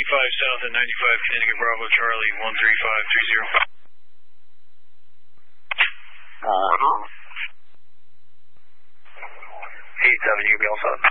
south at 95 Connecticut Bravo Charlie 13530. Roger. 87, you can be all set.